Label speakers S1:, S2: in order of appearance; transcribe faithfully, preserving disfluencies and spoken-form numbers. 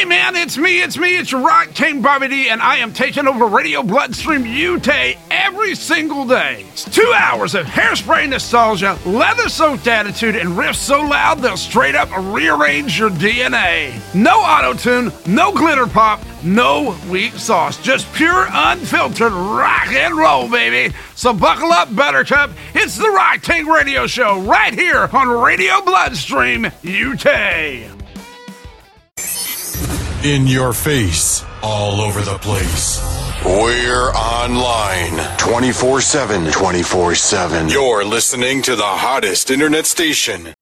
S1: Hey man, it's me, it's me, it's your Rock King Bobby D, and I am taking over Radio Bloodstream U K every single day. It's two hours of hairspray nostalgia, leather-soaked attitude, and riffs so loud they'll straight up rearrange your D N A. No auto-tune, no glitter pop, no weak sauce, just pure unfiltered rock and roll, baby. So buckle up, Buttercup. It's the Rock King Radio Show right here on Radio Bloodstream U K.
S2: In your face, all over the place.
S3: We're online twenty-four seven, twenty-four seven.
S2: You're listening to the hottest internet station